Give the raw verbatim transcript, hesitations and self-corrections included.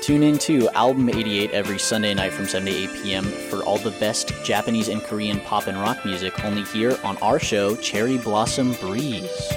Tune in to Album eighty-eight every Sunday night from seven to eight p.m. for all the best Japanese and Korean pop and rock music only here on our show, Cherry Blossom Breeze.